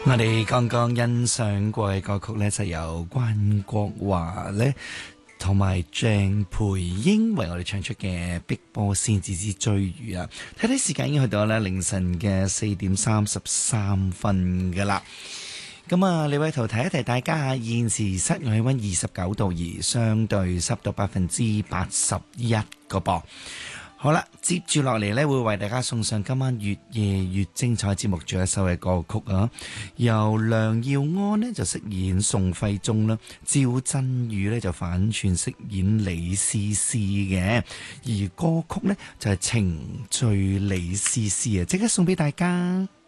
我哋剛剛欣賞過嘅歌曲呢，就由關國華呢同埋鄭培英為我哋唱出嘅《碧波仙子之追魚》啊！睇睇時間已經去到咧凌晨嘅4:33噶啦。咁啊，李偉圖提一提大家啊，現時室外氣溫29度，而相對濕度81%個噃。好啦，接住落嚟呢，會為大家送上今晚越夜越精彩節目最後一首嘅歌曲啊，由梁耀安呢就飾演宋徽宗啦，趙振宇呢就反串飾演李絲絲嘅，而歌曲呢就係情醉李絲絲啊，即刻送俾大家。